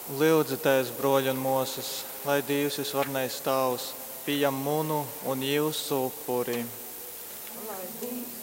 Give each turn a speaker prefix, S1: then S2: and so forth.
S1: Lūdzu, Tēvs, broļi un mūsas, lai Dievs visvarnais Tavs pieņem munu un jūsu upuri.
S2: Lai Dievs